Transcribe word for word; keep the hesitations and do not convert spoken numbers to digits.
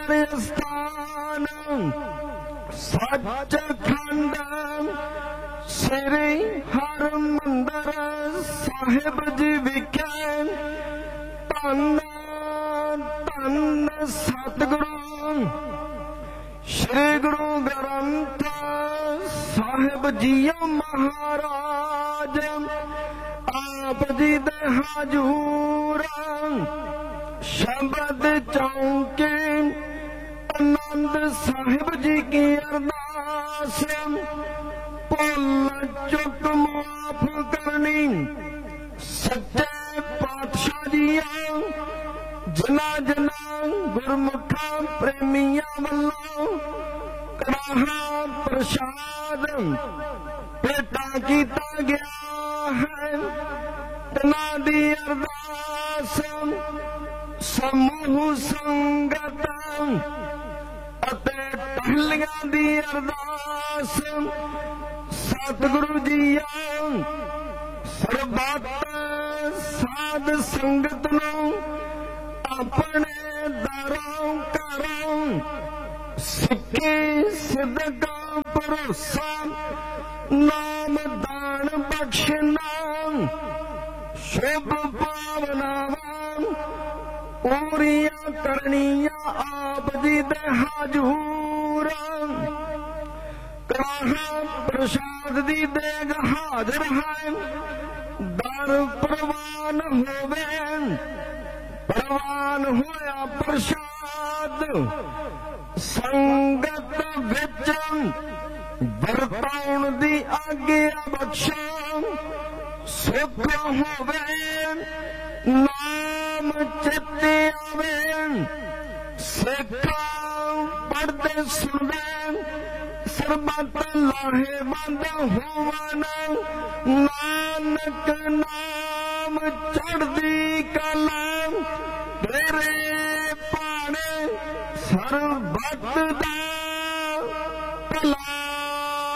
पवित्र स्थान सचखंड श्री हरमंदिर साहिब जी विखे धन धन सतगुरु श्री गुरु ग्रंथ साहिब जी महाराज आप जी दे हजूर शब्द चौंके आनंद साहिब जी की अरदास भुल चुक माफ करनी सच्चे पातशाह जिया जना जना गुरमुखा प्रेमिया वल्लों कड़ाहा प्रसाद पेटा कीता गया है तना दी अरदास समूह संगत अते टहलियां दी अरदास सतगुरु जी सरबत साध संगत नूं अपने दरों घरों सिक्के सिदका भरोसा नाम दान बख्शना शुभ भावनावां पूरियां करनियां आप जी दे हजूर कड़ाहा प्रसाद दी देग हाजिर है दर प्रवान होवे प्रवान होया प्रसाद संगत विच वरताउण दी आग्या बख्शा सुख होवे नाम चित्ते आवे सिखा पढ़ते सुनदे सरबत लाहेवंद होवन नानक नाम चढ़दी कला तेरे पाने सरबत दा भला